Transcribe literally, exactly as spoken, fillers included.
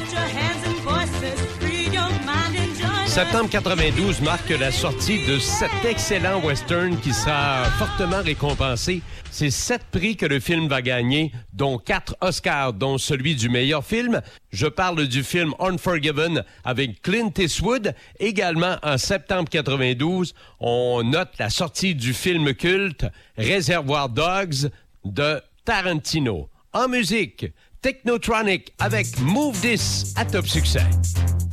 Septembre quatre-vingt-douze marque la sortie de cet excellent western qui sera fortement récompensé. C'est sept prix que le film va gagner, dont quatre Oscars, dont celui du meilleur film. Je parle du film Unforgiven avec Clint Eastwood. Également, en septembre quatre-vingt-douze, on note la sortie du film culte Reservoir Dogs de Tarantino. En musique, Technotronic avec Move This à Top Succès.